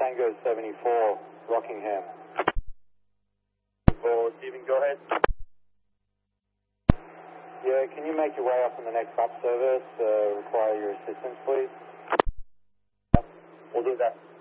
Tango 74, Rockingham. For Stephen, go ahead. Yeah, can you make your way up on the next up service? Require your assistance, please. We'll do that.